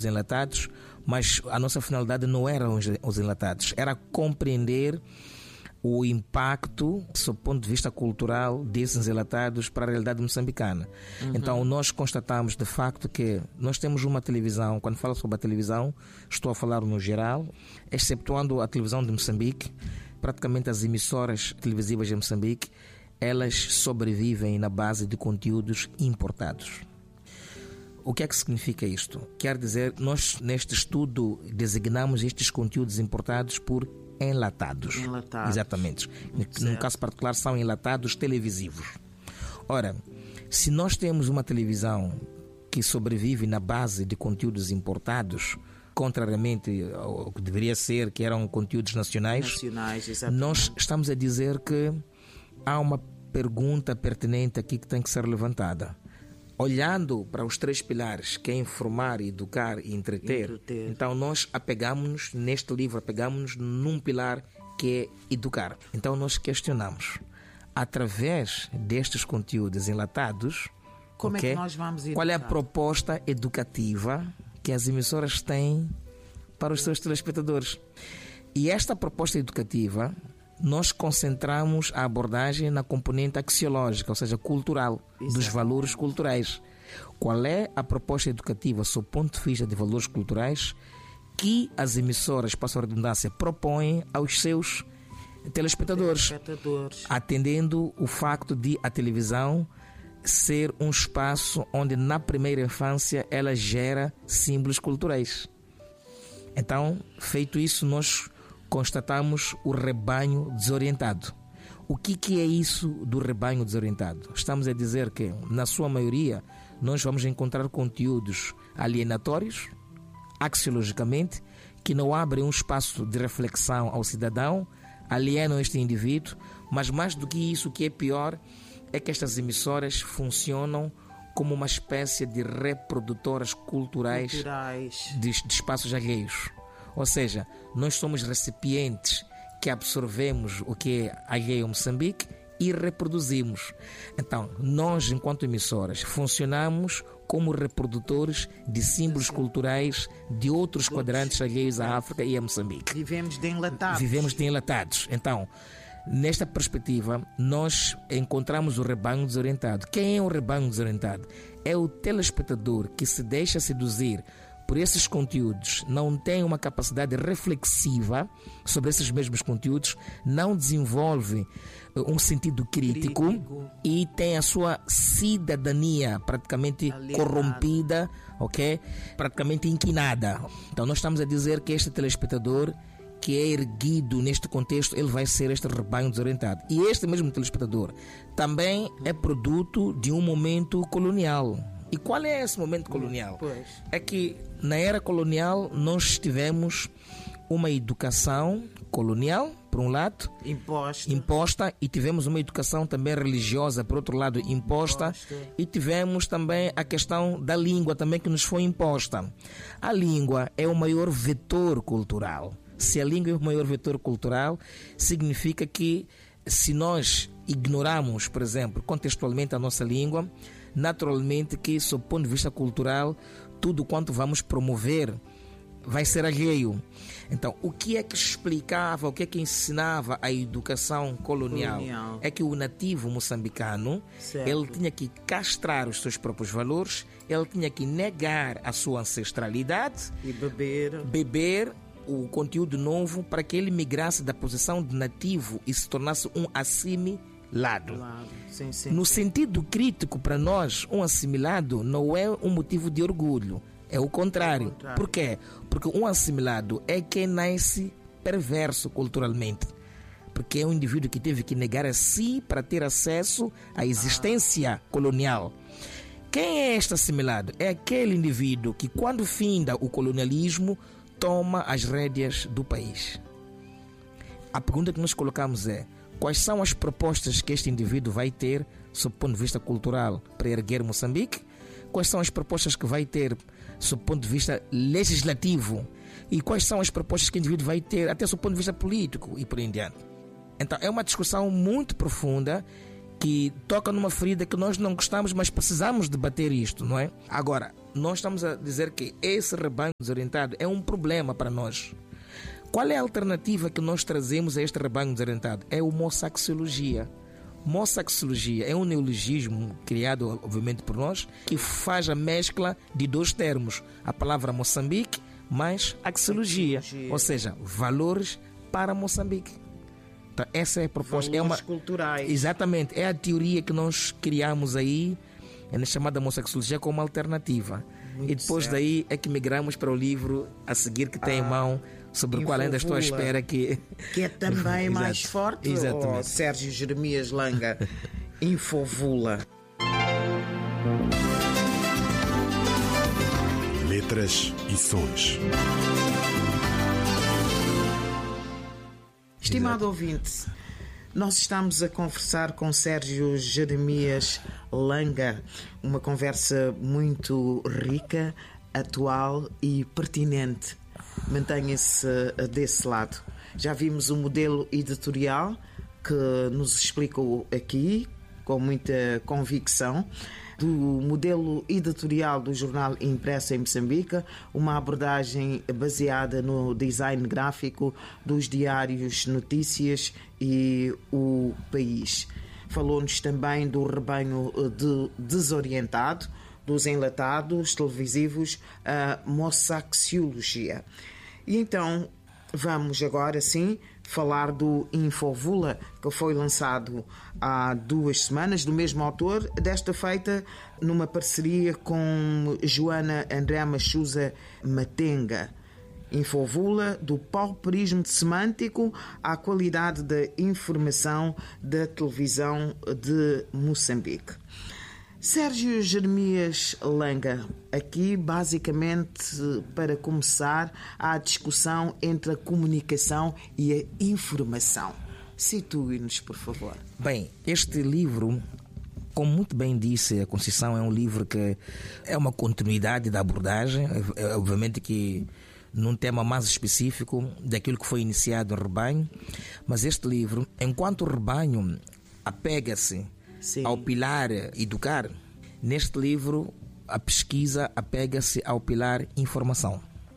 enlatados, mas a nossa finalidade não eram os enlatados, era compreender o impacto, sob o ponto de vista cultural, desses enlatados para a realidade moçambicana. Então nós constatamos de facto que nós temos uma televisão, quando falo sobre a televisão, estou a falar no geral, exceptuando a televisão de Moçambique, praticamente as emissoras televisivas de Moçambique, elas sobrevivem na base de conteúdos importados. O que é que significa isto? Quer dizer, nós neste estudo designamos estes conteúdos importados por enlatados. Exatamente. No caso particular são enlatados televisivos. Ora, se nós temos uma televisão que sobrevive na base de conteúdos importados, contrariamente ao que deveria ser, que eram conteúdos nacionais, nós estamos a dizer que há uma pergunta pertinente aqui que tem que ser levantada. Olhando para os 3 pilares, que é informar, educar e entreter. Então nós apegamos-nos, neste livro, apegamos-nos num pilar que é educar. Então nós questionamos, através destes conteúdos enlatados, como é que nós vamos educar? Qual é a proposta educativa que as emissoras têm para os seus telespectadores? E esta proposta educativa, nós concentramos a abordagem na componente axiológica, ou seja, cultural, dos valores culturais. Qual é a proposta educativa, sob o ponto de vista de valores culturais, que as emissoras, passo a redundância, propõem aos seus telespectadores, atendendo o facto de a televisão ser um espaço onde na primeira infância ela gera símbolos culturais. Então, feito isso, nós constatamos o rebanho desorientado. O que é isso do rebanho desorientado? Estamos a dizer que, na sua maioria, nós vamos encontrar conteúdos alienatórios, axiologicamente, que não abrem um espaço de reflexão ao cidadão, alienam este indivíduo, mas mais do que isso, o que é pior é que estas emissoras funcionam como uma espécie de reprodutoras culturais. De espaços alheios. Ou seja, nós somos recipientes que absorvemos o que é alheio a Moçambique e reproduzimos. Então, nós, enquanto emissoras, funcionamos como reprodutores de símbolos culturais de outros quadrantes alheios à África e a Moçambique. Vivemos de enlatados. Então, nesta perspectiva, nós encontramos o rebanho desorientado. Quem é o rebanho desorientado? É o telespectador que se deixa seduzir por esses conteúdos, não tem uma capacidade reflexiva sobre esses mesmos conteúdos, não desenvolve um sentido crítico e tem a sua cidadania praticamente corrompida, praticamente inquinada. Então nós estamos a dizer que este telespectador que é erguido neste contexto, ele vai ser este rebanho desorientado. E este mesmo telespectador também é produto de um momento colonial. E qual é esse momento colonial? É que na era colonial nós tivemos uma educação colonial, por um lado, imposta, e tivemos uma educação também religiosa, por outro lado, imposta, e tivemos também a questão da língua também que nos foi imposta. A língua é o maior vetor cultural. Se a língua é o maior vetor cultural, significa que se nós ignoramos, por exemplo, contextualmente a nossa língua, naturalmente que, sob o ponto de vista cultural, tudo quanto vamos promover vai ser alheio. Então, o que é que explicava, o que é que ensinava a educação colonial? É que o nativo moçambicano, ele tinha que castrar os seus próprios valores, ele tinha que negar a sua ancestralidade e beber o conteúdo novo para que ele migrasse da posição de nativo e se tornasse um assimilado. No sentido crítico, para nós, um assimilado não é um motivo de orgulho, é o contrário. Por quê? Porque um assimilado é quem nasce perverso culturalmente, porque é um indivíduo que teve que negar a si para ter acesso à existência colonial. Quem é este assimilado? É aquele indivíduo que, quando finda o colonialismo, toma as rédeas do país. A pergunta que nós colocamos é: quais são as propostas que este indivíduo vai ter, sob o ponto de vista cultural, para erguer Moçambique? Quais são as propostas que vai ter, sob o ponto de vista legislativo? E quais são as propostas que o indivíduo vai ter, até sob o ponto de vista político e por aí em diante? Então, é uma discussão muito profunda que toca numa ferida que nós não gostamos, mas precisamos debater isto, não é? Agora, nós estamos a dizer que esse rebanho desorientado é um problema para nós. Qual é a alternativa que nós trazemos a este rebanho desorientado? É a homossexologia. Moçaxologia é um neologismo criado, obviamente, por nós, que faz a mescla de dois termos. A palavra Moçambique mais axologia, ou seja, valores para Moçambique. Então, essa é a proposta. Valores culturais. Exatamente, é a teoria que nós criamos aí, é chamada homossexologia como alternativa. Muito e depois certo. Daí é que migramos para o livro a seguir que tem em mão, sobre o qual ainda estou à espera que é também mais forte. Exatamente. Sérgio Jeremias Langa, Infovula. Letras e sons. Estimado ouvinte, nós estamos a conversar com Sérgio Jeremias Langa, uma conversa muito rica, atual e pertinente. Mantenha-se desse lado. Já vimos o modelo editorial que nos explicou aqui com muita convicção, do modelo editorial do jornal impresso em Moçambique, uma abordagem baseada no design gráfico dos diários Notícias e O País. Falou-nos também do rebanho desorientado, dos enlatados televisivos, a moçaxiologia. E então vamos agora sim falar do Infovula, que foi lançado há 2 semanas, do mesmo autor, desta feita numa parceria com Joana André Machusa Matenga. Infovula, do pauperismo semântico à qualidade da informação da televisão de Moçambique. Sérgio Jeremias Langa, aqui basicamente para começar a discussão entre a comunicação e a informação. Situe-nos, por favor. Bem, este livro, como muito bem disse a Conceição, é um livro que é uma continuidade da abordagem, obviamente que num tema mais específico daquilo que foi iniciado no rebanho, mas este livro, enquanto o rebanho apega-se ao pilar educar, neste livro a pesquisa apega-se ao pilar informação.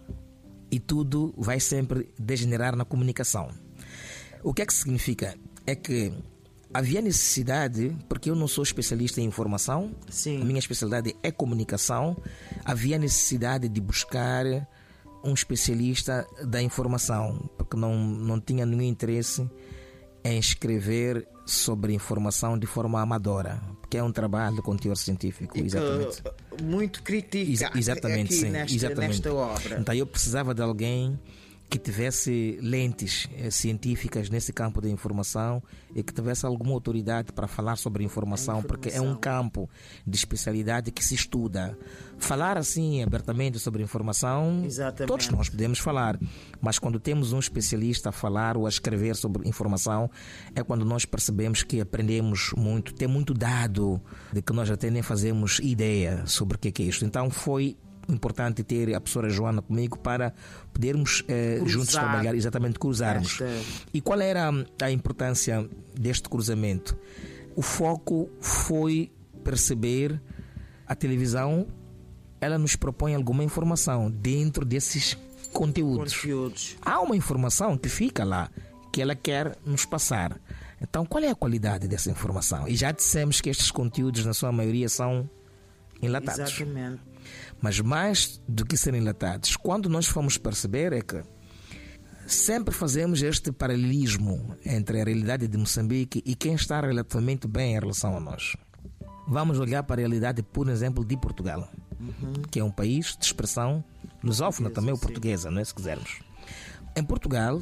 E tudo vai sempre degenerar na comunicação. O que é que significa? É que havia necessidade, porque eu não sou especialista em informação, Sim. A minha especialidade é comunicação, havia necessidade de buscar um especialista da informação, porque não tinha nenhum interesse em escrever sobre informação de forma amadora, porque é um trabalho de conteúdo científico, exatamente. Muito critica exatamente, aqui sim, nesta obra. Então eu precisava de alguém que tivesse lentes científicas nesse campo da informação e que tivesse alguma autoridade para falar sobre informação, porque é um campo de especialidade que se estuda. Falar assim abertamente sobre informação, Exatamente. Todos nós podemos falar, mas quando temos um especialista a falar ou a escrever sobre informação, é quando nós percebemos que aprendemos muito, tem muito dado de que nós até nem fazemos ideia sobre o que é isto. Então foi importante ter a professora Joana comigo para podermos juntos trabalhar, exatamente, cruzarmos. E qual era a importância deste cruzamento? O foco foi perceber a televisão, ela nos propõe alguma informação dentro desses conteúdos. Há uma informação que fica lá, que ela quer nos passar. Então, qual é a qualidade dessa informação? E já dissemos que estes conteúdos, na sua maioria, são enlatados. Exatamente. Mas mais do que serem enlatados, quando nós fomos perceber é que sempre fazemos este paralelismo entre a realidade de Moçambique e quem está relativamente bem em relação a nós. Vamos olhar para a realidade, por exemplo, de Portugal, que é um país de expressão lusófona, também o portuguesa, não é, se quisermos. Em Portugal,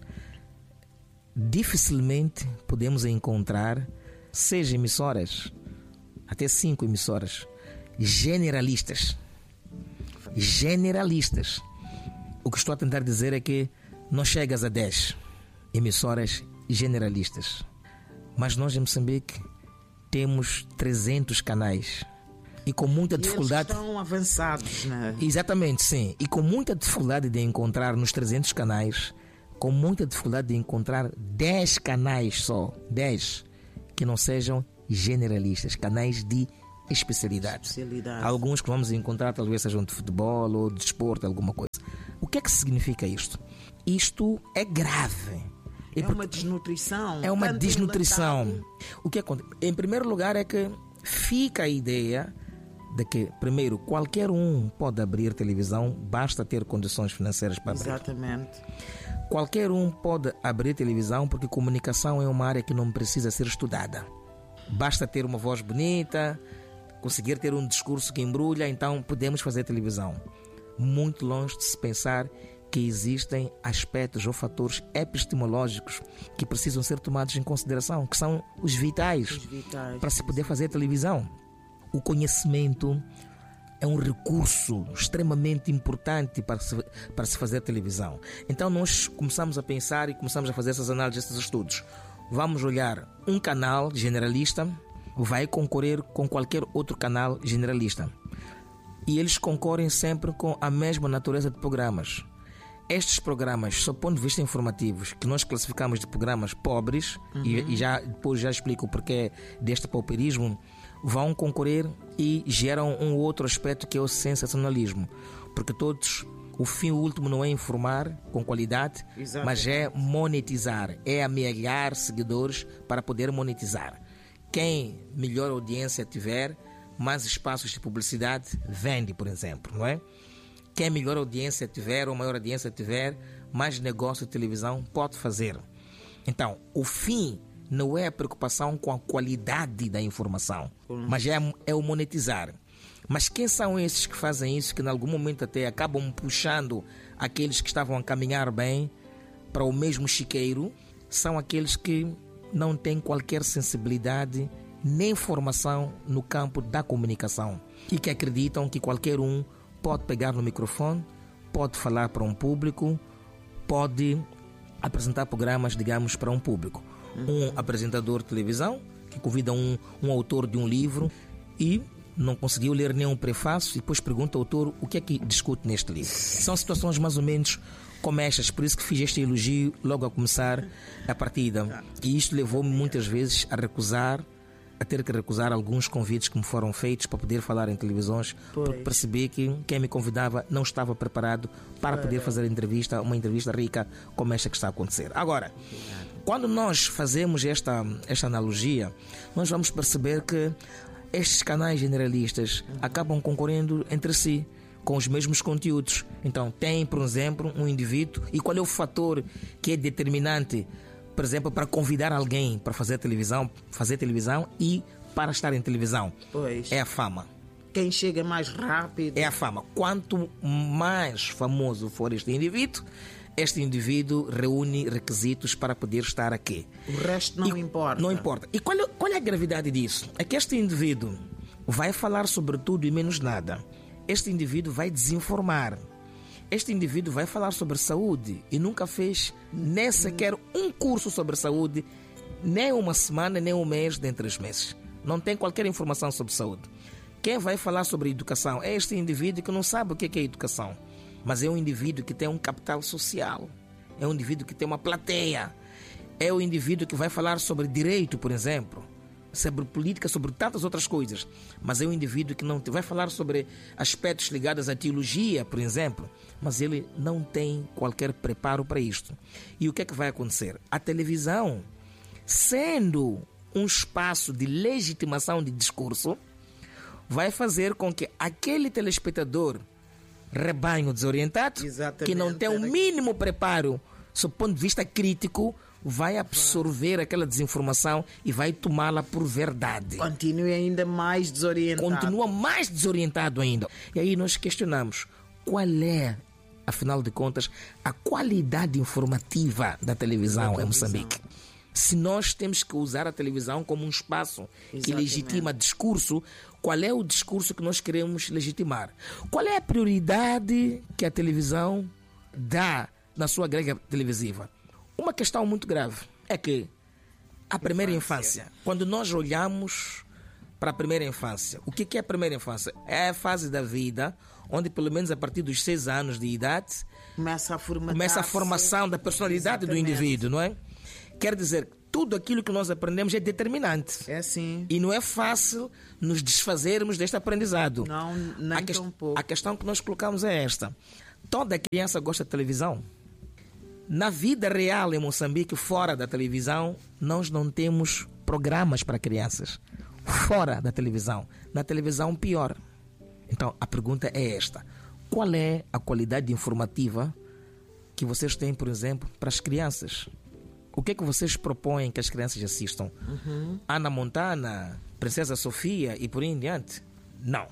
dificilmente podemos encontrar 6 emissoras, até 5 emissoras generalistas. O que estou a tentar dizer é que não chegas a 10 emissoras generalistas, mas nós em Moçambique temos 300 canais e com muita dificuldade. Eles estão avançados, né? Exatamente, sim. E com muita dificuldade de encontrar nos 300 canais, com muita dificuldade de encontrar 10 canais só, 10 que não sejam generalistas, canais de especialidade. Alguns que vamos encontrar talvez sejam de futebol ou de desporto, alguma coisa. O que é que significa isto? Isto é grave. É uma desnutrição. É uma desnutrição. O que acontece? Em primeiro lugar é que fica a ideia de que, primeiro, qualquer um pode abrir televisão, basta ter condições financeiras para abrir. Exatamente. Qualquer um pode abrir televisão porque comunicação é uma área que não precisa ser estudada. Basta ter uma voz bonita, conseguir ter um discurso que embrulha, então podemos fazer televisão. Muito longe de se pensar que existem aspectos ou fatores epistemológicos que precisam ser tomados em consideração, que são os vitais para se poder fazer televisão. O conhecimento é um recurso extremamente importante para se fazer televisão. Então nós começamos a pensar e começamos a fazer essas análises, esses estudos. Vamos olhar um canal generalista, vai concorrer com qualquer outro canal generalista. E eles concorrem sempre com a mesma natureza de programas. Estes programas, sob o ponto de vista informativos, que nós classificamos de programas pobres, e depois já explico o porquê deste pauperismo, vão concorrer e geram um outro aspecto que é o sensacionalismo. Porque todos, o fim último não é informar com qualidade, mas é monetizar, é amealhar seguidores para poder monetizar. Quem melhor audiência tiver, mais espaços de publicidade vende, por exemplo, não é? Quem melhor audiência tiver ou maior audiência tiver, mais negócio de televisão pode fazer. Então, o fim não é a preocupação com a qualidade da informação, mas é o monetizar. Mas quem são esses que fazem isso, que em algum momento até acabam puxando aqueles que estavam a caminhar bem para o mesmo chiqueiro? São aqueles que não têm qualquer sensibilidade nem formação no campo da comunicação e que acreditam que qualquer um pode pegar no microfone, pode falar para um público, pode apresentar programas, digamos, para um público. Um apresentador de televisão que convida um autor de um livro e não conseguiu ler nenhum prefácio e depois pergunta ao autor o que é que discute neste livro. São situações mais ou menos como estas, por isso que fiz este elogio logo a começar a partida. E isto levou-me muitas vezes a ter que recusar alguns convites que me foram feitos para poder falar em televisões, porque percebi que quem me convidava não estava preparado para poder fazer uma entrevista rica como esta que está a acontecer. Agora, quando nós fazemos esta analogia, nós vamos perceber que estes canais generalistas acabam concorrendo entre si com os mesmos conteúdos. Então tem, por exemplo, um indivíduo, e qual é o fator que é determinante, por exemplo, para convidar alguém para fazer televisão e para estar em televisão? É a fama. Quem chega mais rápido. É a fama. Quanto mais famoso for este indivíduo reúne requisitos para poder estar aqui. O resto não importa. Não importa. E qual é a gravidade disso? É que este indivíduo vai falar sobre tudo e menos nada. Este indivíduo vai desinformar. Este indivíduo vai falar sobre saúde e nunca fez nem sequer um curso sobre saúde, nem uma semana, nem um mês, nem 3 meses. Não tem qualquer informação sobre saúde. Quem vai falar sobre educação é este indivíduo que não sabe o que é educação, mas é um indivíduo que tem um capital social, é um indivíduo que tem uma plateia, é o indivíduo que vai falar sobre direito, por exemplo, sobre política, sobre tantas outras coisas, mas é um indivíduo que não vai falar sobre aspectos ligados à teologia, por exemplo, mas ele não tem qualquer preparo para isto. E o que é que vai acontecer? A televisão, sendo um espaço de legitimação de discurso, vai fazer com que aquele telespectador rebanho desorientado, que não tem o mínimo preparo sob o ponto de vista crítico, vai absorver aquela desinformação e vai tomá-la por verdade. Continue ainda mais desorientado. Continua mais desorientado ainda. E aí nós questionamos qual é, afinal de contas, a qualidade informativa da televisão em Moçambique. Se nós temos que usar a televisão como um espaço que legitima discurso, qual é o discurso que nós queremos legitimar? Qual é a prioridade que a televisão dá na sua grelha televisiva? Uma questão muito grave é que a primeira infância, quando nós olhamos para a primeira infância, o que é a primeira infância? É a fase da vida onde, pelo menos a partir dos 6 anos de idade, começa a formação da personalidade do indivíduo, não é? Quer dizer, tudo aquilo que nós aprendemos é determinante. É sim. E não é fácil nos desfazermos deste aprendizado. Não, nem tão pouco. A questão que nós colocamos é esta. Toda criança gosta de televisão. Na vida real em Moçambique, fora da televisão, nós não temos programas para crianças. Fora da televisão. Na televisão, pior. Então, a pergunta é esta. Qual é a qualidade informativa que vocês têm, por exemplo, para as crianças? O que é que vocês propõem que as crianças assistam? Ana Montana, Princesa Sofia e por aí em diante? Não.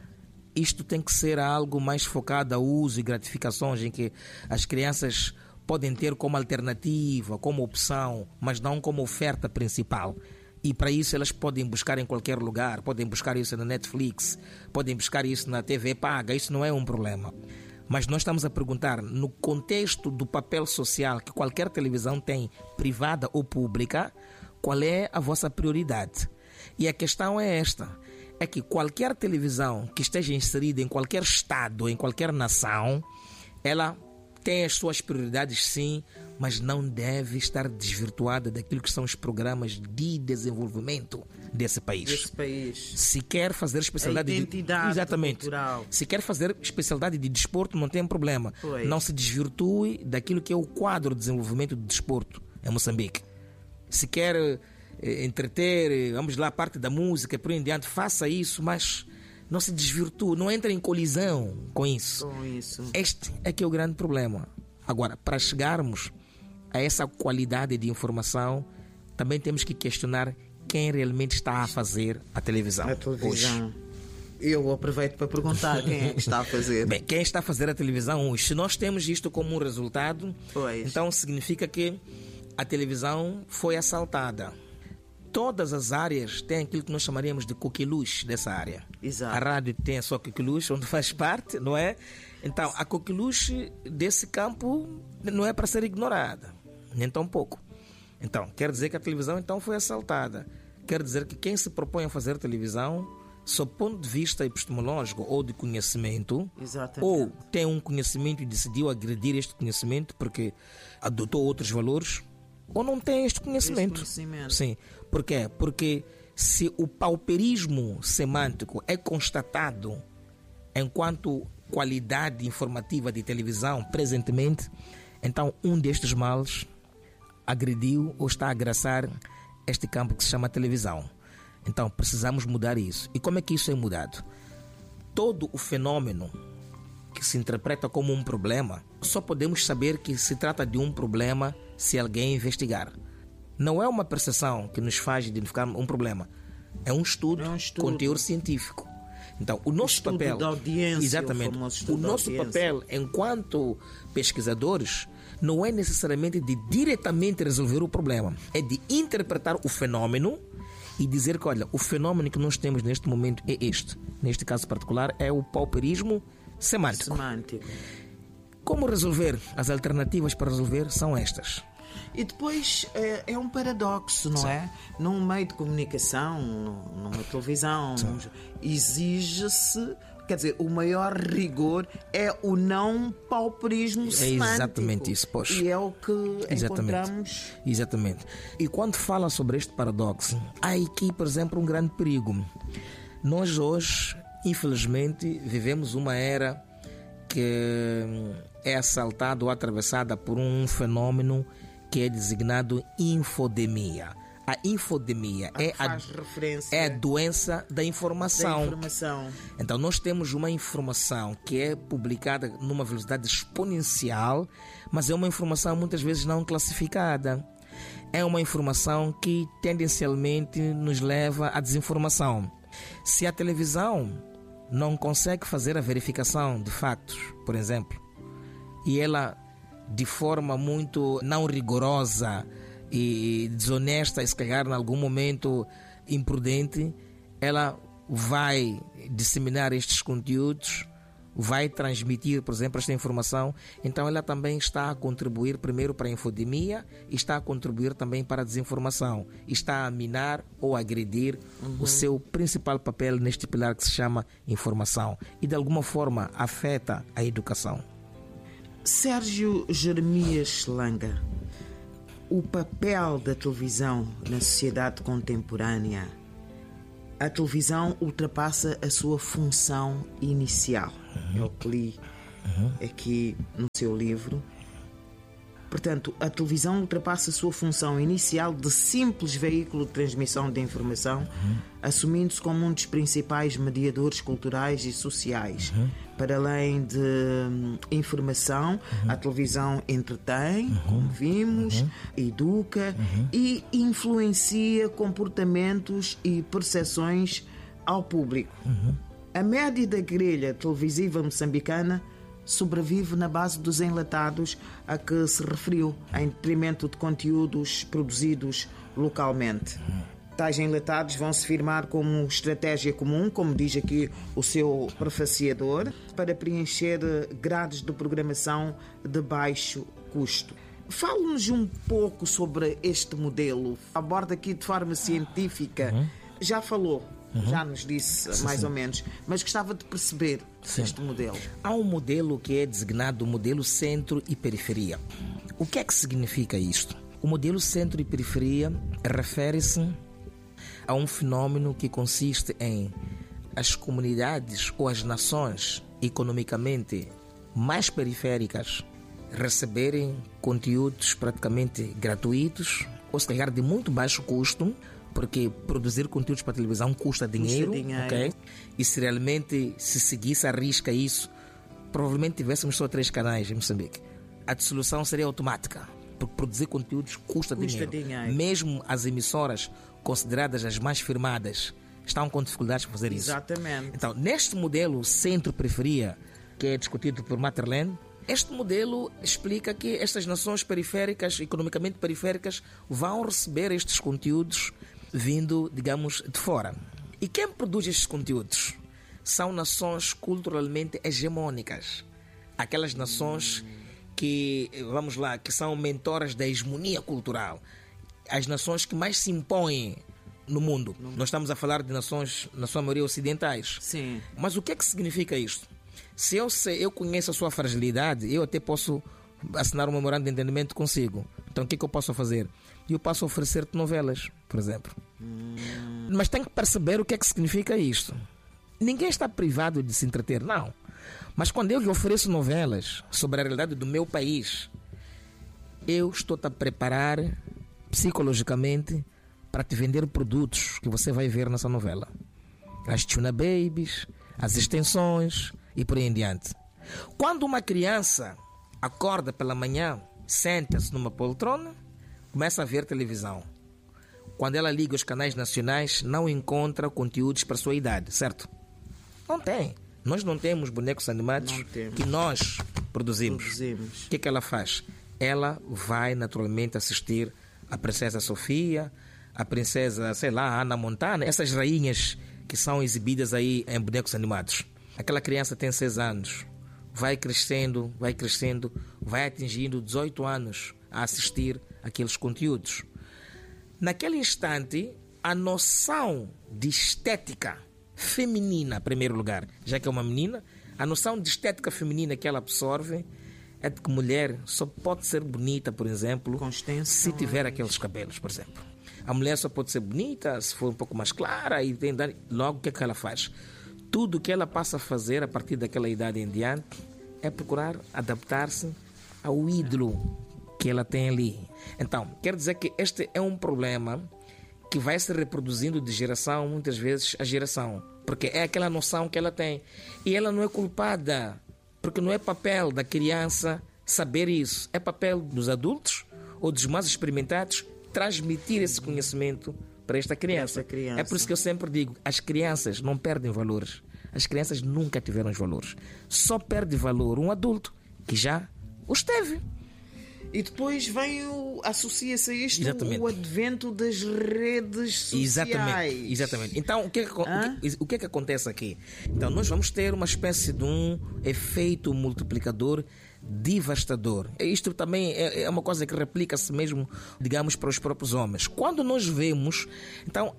Isto tem que ser algo mais focado a uso e gratificações, em que as crianças podem ter como alternativa, como opção, mas não como oferta principal. E para isso elas podem buscar em qualquer lugar, podem buscar isso na Netflix, podem buscar isso na TV paga, isso não é um problema. Mas nós estamos a perguntar, no contexto do papel social que qualquer televisão tem, privada ou pública, qual é a vossa prioridade? E a questão é esta, é que qualquer televisão que esteja inserida em qualquer estado, em qualquer nação, ela tem as suas prioridades sim, mas não deve estar desvirtuada daquilo que são os programas de desenvolvimento desse país. Se quer fazer especialidade a identidade exatamente. Cultural. Se quer fazer especialidade de desporto, não tem problema. Pois. Não se desvirtue daquilo que é o quadro de desenvolvimento do desporto em Moçambique. Se quer entreter, vamos lá, a parte da música, por aí em diante, faça isso, mas não se desvirtue, não entre em colisão com isso. Este é que é o grande problema. Agora, para chegarmos a essa qualidade de informação, também temos que questionar quem realmente está a fazer a televisão. Hoje. Eu aproveito para perguntar quem é que está a fazer. Bem, quem está a fazer a televisão hoje? Se nós temos isto como um resultado, então significa que a televisão foi assaltada. Todas as áreas têm aquilo que nós chamaríamos de coqueluche dessa área. Exato. A rádio tem a sua coqueluche, onde faz parte, não é? Então, a coqueluche desse campo não é para ser ignorada, nem tão pouco. Então, quer dizer que a televisão então foi assaltada. Quer dizer que quem se propõe a fazer televisão, sob ponto de vista epistemológico ou de conhecimento, ou tem um conhecimento e decidiu agredir este conhecimento porque adotou outros valores, ou não tem este conhecimento. Sim. Por quê? Porque se o pauperismo semântico é constatado enquanto qualidade informativa de televisão presentemente, então um destes males agrediu ou está a agraçar este campo que se chama televisão. Então precisamos mudar isso. E como é que isso é mudado? Todo o fenômeno que se interpreta como um problema, só podemos saber que se trata de um problema se alguém investigar. Não é uma percepção que nos faz identificar um problema. É um estudo com teor científico. Então, o nosso papel, da audiência, exatamente, o nosso papel enquanto pesquisadores não é necessariamente de diretamente resolver o problema, é de interpretar o fenômeno e dizer que, olha, o fenômeno que nós temos neste momento é este. Neste caso particular, é o pauperismo semântico. Como resolver? As alternativas para resolver são estas. E depois é um paradoxo, não é? Num meio de comunicação, numa televisão, exige-se, quer dizer, o maior rigor é o não pauperismo semântico. É exatamente isso, pois. E é o que encontramos. Exatamente. E quando fala sobre este paradoxo, há aqui, por exemplo, um grande perigo. Nós hoje, infelizmente, vivemos uma era que é assaltada ou atravessada por um fenômeno que é designado infodemia. A infodemia é a doença da informação. Então nós temos uma informação que é publicada numa velocidade exponencial, mas é uma informação muitas vezes não classificada. É uma informação que tendencialmente nos leva à desinformação. Se a televisão não consegue fazer a verificação de fatos, por exemplo, e ela de forma muito não rigorosa e desonesta, se calhar em algum momento imprudente, ela vai disseminar estes conteúdos, vai transmitir, por exemplo, esta informação, então ela também está a contribuir primeiro para a infodemia e está a contribuir também para a desinformação, está a minar ou agredir o seu principal papel neste pilar que se chama informação e de alguma forma afeta a educação. Sérgio Jeremias Langa, o papel da televisão na sociedade contemporânea. A televisão ultrapassa a sua função inicial. É o que li aqui no seu livro. Portanto, a televisão ultrapassa a sua função inicial de simples veículo de transmissão de informação, assumindo-se como um dos principais mediadores culturais e sociais. Para além de informação, a televisão entretém, como vimos, educa e influencia comportamentos e percepções ao público. A média da grelha televisiva moçambicana sobrevive na base dos enlatados a que se referiu, em detrimento de conteúdos produzidos localmente. Tais enlatados vão se firmar como estratégia comum, como diz aqui o seu prefaciador, para preencher grades de programação de baixo custo. Fale-nos um pouco sobre este modelo. Aborda aqui de forma científica. Já falou. Já nos disse, mais ou menos, mas gostava de perceber este modelo. Há um modelo que é designado modelo centro e periferia. O que é que significa isto? O modelo centro e periferia refere-se a um fenómeno que consiste em as comunidades ou as nações economicamente mais periféricas receberem conteúdos praticamente gratuitos, ou se calhar de muito baixo custo, porque produzir conteúdos para a televisão custa dinheiro. Okay? E se realmente se seguisse à risca isso, provavelmente tivéssemos só 3 canais em Moçambique. A dissolução seria automática, porque produzir conteúdos custa dinheiro. Mesmo as emissoras consideradas as mais firmadas estão com dificuldades para fazer isso. Exatamente. Então, neste modelo centro-periferia, que é discutido por Matterland, este modelo explica que estas nações periféricas, economicamente periféricas, vão receber estes conteúdos vindo, digamos, de fora. E quem produz estes conteúdos? São nações culturalmente hegemônicas. Aquelas nações que, vamos lá, que são mentoras da hegemonia cultural. As nações que mais se impõem no mundo. Nós estamos a falar de nações, na sua maioria, ocidentais. Sim. Mas o que é que significa isto? Se eu conheço a sua fragilidade, eu até posso assinar um memorando de entendimento consigo. Então o que é que eu posso fazer? Eu posso oferecer-te novelas, por exemplo. Mas tem que perceber o que é que significa isto. Ninguém está privado de se entreter, não. Mas quando eu lhe ofereço novelas sobre a realidade do meu país, eu estou-te a preparar psicologicamente para te vender produtos que você vai ver nessa novela. As Tuna Babies, as extensões e por aí em diante. Quando uma criança acorda pela manhã, senta-se numa poltrona, começa a ver televisão. Quando ela liga os canais nacionais, não encontra conteúdos para a sua idade, certo? Não tem. Nós não temos bonecos animados que nós produzimos. O que é que ela faz? Ela vai naturalmente assistir a Princesa Sofia, a Princesa, sei lá, Ana Montana, essas rainhas que são exibidas aí em bonecos animados. Aquela criança tem 6 anos, vai crescendo, vai atingindo 18 anos a assistir aqueles conteúdos. Naquele instante, a noção de estética feminina, em primeiro lugar, já que é uma menina, a noção de estética feminina que ela absorve é de que mulher só pode ser bonita, por exemplo, se tiver aqueles cabelos, por exemplo. A mulher só pode ser bonita se for um pouco mais clara e logo o que é que ela faz? Tudo o que ela passa a fazer a partir daquela idade em diante é procurar adaptar-se ao ídolo que ela tem ali. Então, quer dizer que este é um problema que vai se reproduzindo de geração, muitas vezes, a geração. Porque é aquela noção que ela tem. E ela não é culpada, porque não é papel da criança saber isso. É papel dos adultos ou dos mais experimentados transmitir esse conhecimento para esta criança. É por isso que eu sempre digo, as crianças não perdem valores. As crianças nunca tiveram os valores. Só perde valor um adulto que já os teve. E depois associa-se a isto o advento das redes sociais. Exatamente. Então, o que é que acontece aqui? Então, nós vamos ter uma espécie de um efeito multiplicador devastador. Isto também é uma coisa que replica-se mesmo, digamos, para os próprios homens. Quando nós vemos, então,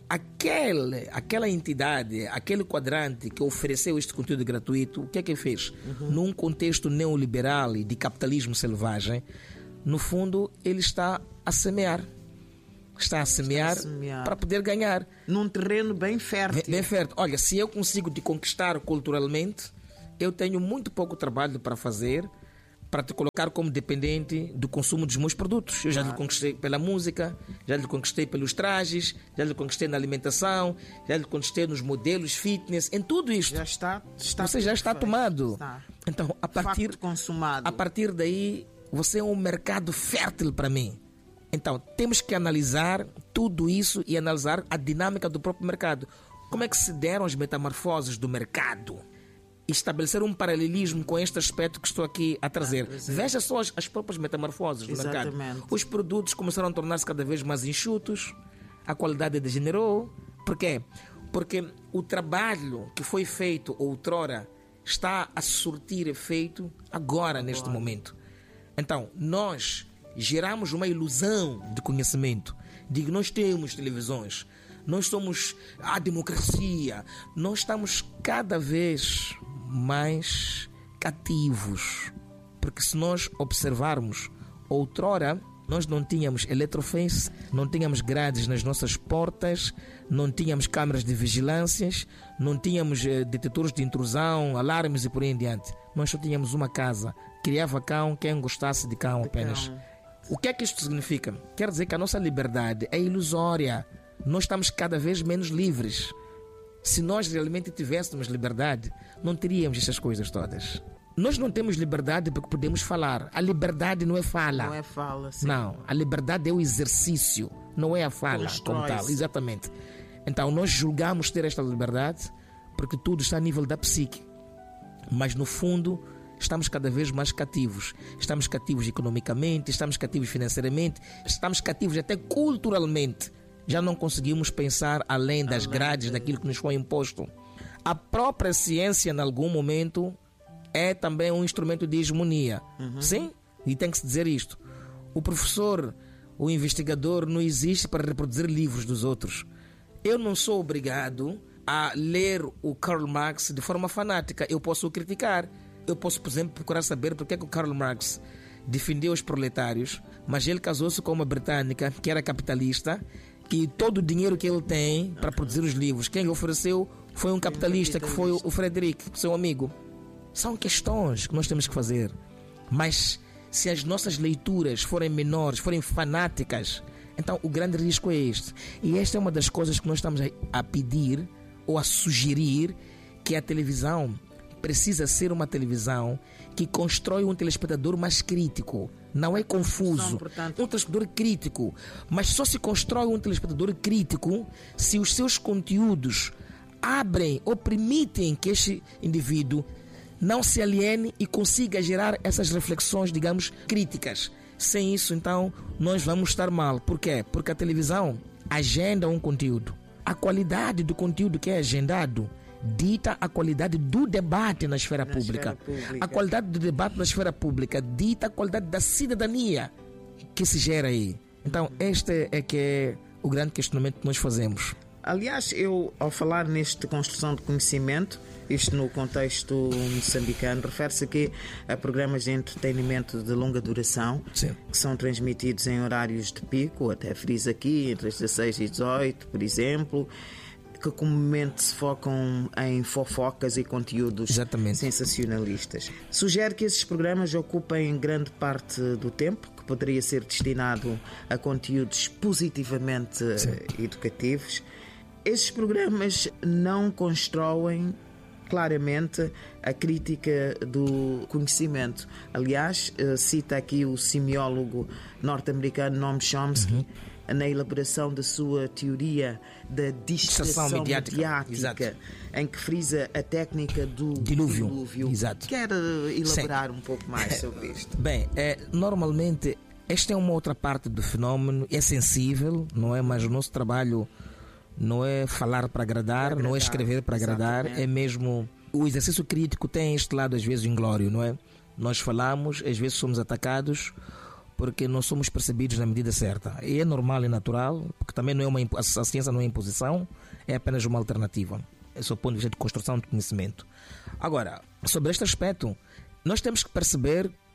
aquela entidade, aquele quadrante que ofereceu este conteúdo gratuito, o que é que fez? Num contexto neoliberal e de capitalismo selvagem, no fundo, ele está a semear. Está a semear para poder ganhar. Num terreno bem fértil. Bem fértil. Olha, se eu consigo te conquistar culturalmente, eu tenho muito pouco trabalho para fazer para te colocar como dependente do consumo dos meus produtos. Eu já lhe conquistei pela música, já lhe conquistei pelos trajes, já lhe conquistei na alimentação, já lhe conquistei nos modelos fitness, em tudo isto. Você já está tomado. Então, a partir daí, você é um mercado fértil para mim. Então, temos que analisar tudo isso e analisar a dinâmica do próprio mercado. Como é que se deram as metamorfoses do mercado? Estabelecer um paralelismo com este aspecto que estou aqui a trazer. Veja só as próprias metamorfoses do mercado. Os produtos começaram a tornar-se cada vez mais enxutos, a qualidade degenerou. Por quê? Porque o trabalho que foi feito outrora está a surtir efeito agora, neste momento. Então, nós geramos uma ilusão de conhecimento, de que nós temos televisões, nós somos a democracia, nós estamos cada vez mais cativos, porque se nós observarmos, outrora nós não tínhamos eletrofence, não tínhamos grades nas nossas portas, não tínhamos câmaras de vigilância, não tínhamos detetores de intrusão, alarmes e por aí em diante. Nós só tínhamos uma casa, criava cão quem gostasse de cão apenas. O que é que isto significa? Quer dizer que a nossa liberdade é ilusória. Nós estamos cada vez menos livres. Se nós realmente tivéssemos liberdade, não teríamos essas coisas todas. Nós não temos liberdade porque podemos falar. A liberdade não é fala. Não é fala, sim. Não, a liberdade é o exercício, não é a fala como tal. Exatamente. Então nós julgamos ter esta liberdade porque tudo está a nível da psique. Mas no fundo, estamos cada vez mais cativos. Estamos cativos economicamente, estamos cativos financeiramente, estamos cativos até culturalmente. Já não conseguimos pensar além das grades daquilo que nos foi imposto. A própria ciência, em algum momento, é também um instrumento de hegemonia. Sim? E tem que se dizer isto. O professor, o investigador, não existe para reproduzir livros dos outros. Eu não sou obrigado a ler o Karl Marx de forma fanática. Eu posso o criticar. Eu posso, por exemplo, procurar saber porque é que o Karl Marx defendeu os proletários, mas ele casou-se com uma britânica que era capitalista, que todo o dinheiro que ele tem para produzir os livros, quem lhe ofereceu foi um capitalista, que foi o Frederick, seu amigo. São questões que nós temos que fazer. Mas se as nossas leituras forem menores, forem fanáticas, então o grande risco é este. E esta é uma das coisas que nós estamos a pedir ou a sugerir, que a televisão precisa ser uma televisão que constrói um telespectador mais crítico. Não é confuso. Um telespectador crítico. Mas só se constrói um telespectador crítico se os seus conteúdos abrem ou permitem que este indivíduo não se aliene e consiga gerar essas reflexões, digamos, críticas. Sem isso, então, nós vamos estar mal. Por quê? Porque a televisão agenda um conteúdo. A qualidade do conteúdo que é agendado dita a qualidade do debate na esfera pública. A qualidade do debate na esfera pública dita a qualidade da cidadania que se gera aí. Então, este é que é o grande questionamento que nós fazemos. Aliás, eu, ao falar neste construção de conhecimento, isto no contexto moçambicano, refere-se aqui a programas de entretenimento de longa duração. Sim. Que são transmitidos em horários de pico, até frisa aqui, entre as 16 e 18, por exemplo, que comumente se focam em fofocas e conteúdos sensacionalistas. Sugere que esses programas ocupem grande parte do tempo, que poderia ser destinado a conteúdos positivamente educativos. Esses programas não constroem claramente a crítica do conhecimento. Aliás, cita aqui o semiólogo norte-americano Noam Chomsky na elaboração da sua teoria da distração mediática, em que frisa a técnica do dilúvio. Quer elaborar um pouco mais sobre isto? Bem, normalmente esta é uma outra parte do fenómeno, é sensível, não é? Mas o nosso trabalho não é falar para agradar, não é escrever para agradar, é mesmo... O exercício crítico tem este lado às vezes inglório, não é? Nós falamos, às vezes somos atacados porque não somos percebidos na medida certa. E é normal e natural, porque também não é a ciência não é imposição, é apenas uma alternativa. Esse é o ponto de vista de construção de conhecimento. Agora, sobre este aspecto, nós temos que perceber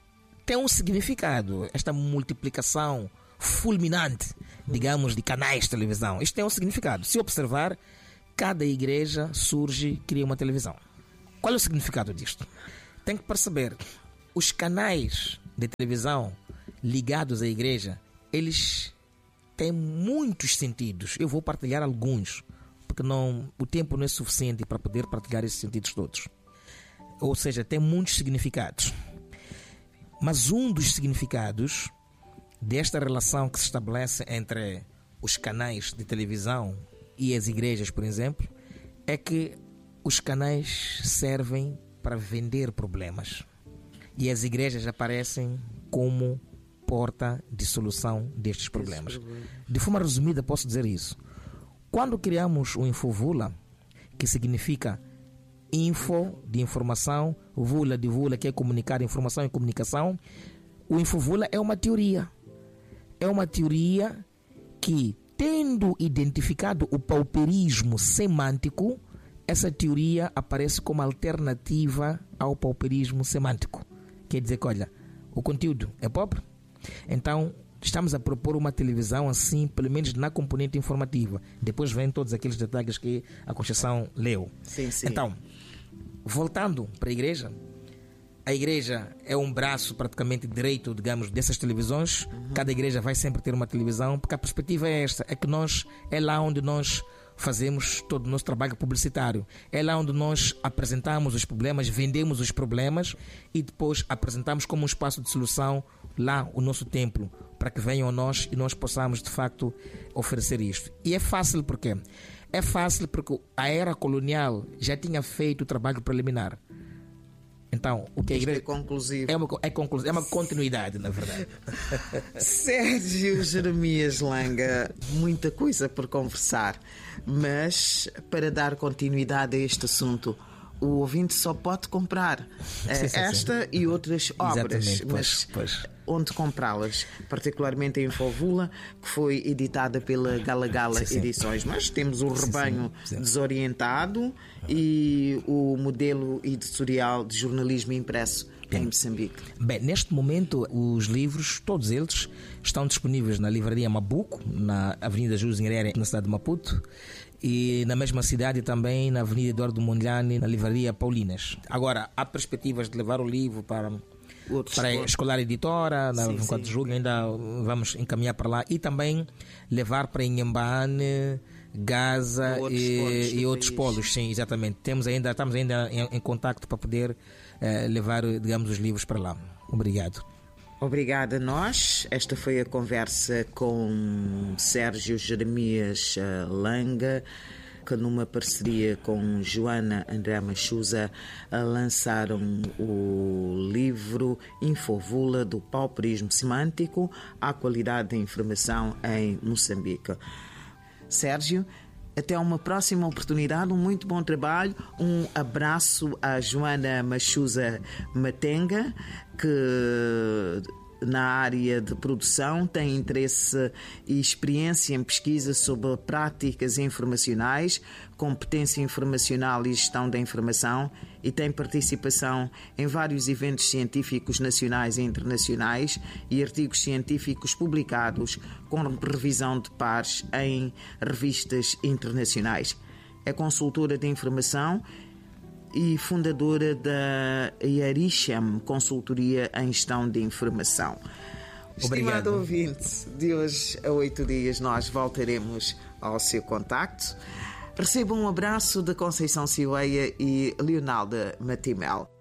tem um significado, esta multiplicação fulminante, digamos, de canais de televisão. Isto tem um significado. Se observar, cada igreja surge, cria uma televisão. Qual é o significado disto? Tem que perceber, os canais de televisão ligados à igreja, eles têm muitos sentidos. Eu vou partilhar alguns, porque o tempo não é suficiente para poder partilhar esses sentidos todos. Ou seja, tem muitos significados. Mas um dos significados desta relação que se estabelece entre os canais de televisão e as igrejas, por exemplo, é que os canais servem para vender problemas. E as igrejas aparecem como porta de solução destes problemas. De forma resumida, posso dizer isso. Quando criamos o Infovula, que significa info de informação, vula de vula, que é comunicar, informação e comunicação, o Infovula é uma teoria. É uma teoria que, tendo identificado o pauperismo semântico, essa teoria aparece como alternativa ao pauperismo semântico. Quer dizer que, olha, o conteúdo é pobre, então estamos a propor uma televisão assim, pelo menos na componente informativa. Depois vem todos aqueles detalhes que a Conceição leu. Sim, sim. Então, voltando para a igreja é um braço praticamente direito, digamos, dessas televisões. Cada igreja vai sempre ter uma televisão, porque a perspectiva é esta, é que é lá onde nós fazemos todo o nosso trabalho publicitário. É lá onde nós apresentamos os problemas, vendemos os problemas e depois apresentamos como um espaço de solução lá o nosso templo, para que venham a nós e nós possamos de facto oferecer isto. E é fácil porque a era colonial já tinha feito o trabalho preliminar. Então, o que a igreja é conclusivo. É uma continuidade, na verdade. Sérgio Jeremias Langa, muita coisa por conversar, mas para dar continuidade a este assunto, o ouvinte só pode comprar esta e outras obras. Exatamente, mas onde comprá-las? Particularmente a Infovula, que foi editada pela Gala Edições. Mas temos o Rebanho Desorientado e o modelo editorial de jornalismo impresso em Moçambique. Bem, neste momento os livros, todos eles, estão disponíveis na livraria Mabuco, na Avenida Júlio Nyerere, na cidade de Maputo, e na mesma cidade também na Avenida Eduardo Mondlane, na livraria Paulinas. Agora, há perspectivas de levar o livro para a Escolar Editora, na 24 de julho, ainda vamos encaminhar para lá, e também levar para Inhambane, Gaza e outros polos. Sim, exatamente. Estamos ainda em contacto para poder levar, digamos, os livros para lá. Obrigado. Obrigada a nós. Esta foi a conversa com Sérgio Jeremias Langa, que numa parceria com Joana André Machusa lançaram o livro Infovula, do pauperismo semântico à qualidade da informação em Moçambique. Sérgio, até uma próxima oportunidade, um muito bom trabalho, um abraço à Joana Machusa Matenga, que na área de produção tem interesse e experiência em pesquisa sobre práticas informacionais, competência informacional e gestão da informação, e tem participação em vários eventos científicos nacionais e internacionais e artigos científicos publicados com revisão de pares em revistas internacionais. É consultora de informação e fundadora da Yarisham Consultoria em Gestão de Informação. Obrigado. Estimado ouvinte, de hoje a 8 dias nós voltaremos ao seu contacto. Receba um abraço da Conceição Cileia e Leonalda Matimel.